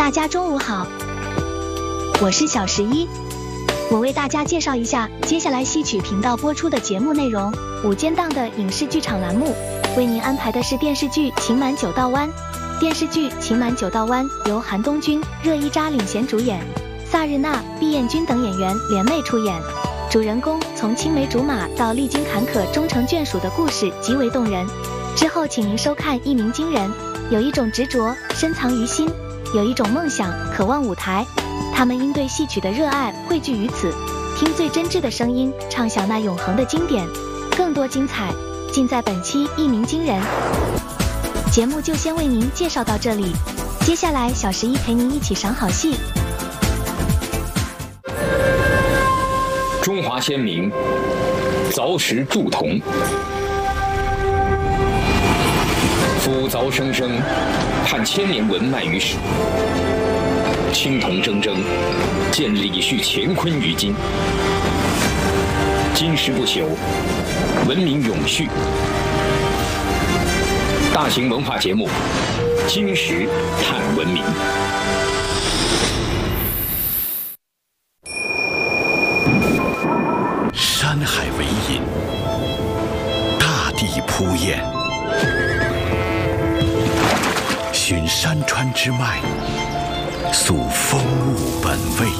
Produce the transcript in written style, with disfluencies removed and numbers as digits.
大家中午好，我是小11，我为大家介绍一下接下来戏曲频道播出的节目内容。午间档的影视剧场栏目，为您安排的是电视剧《情满九道湾》。电视剧《情满九道湾》由韩东君、热依扎领衔主演，萨日娜、毕彦君等演员联袂出演。主人公从青梅竹马到历经坎坷终成眷属的故事极为动人。之后请您收看《一鸣惊人》。有一种执着深藏于心，有一种梦想渴望舞台，他们因对戏曲的热爱汇聚于此，听最真挚的声音，唱响那永恒的经典。更多精彩尽在本期《一鸣惊人》。节目就先为您介绍到这里，接下来小11陪您一起赏好戏。 中华先民凿石铸铜，夫凿生生，盼千年文脉于史。青铜铮铮，见李旭乾坤于今。金石不朽，文明永续。大型文化节目《金石探文明》。 山海为引，大地铺燕，寻山川之脉，溯风物本位。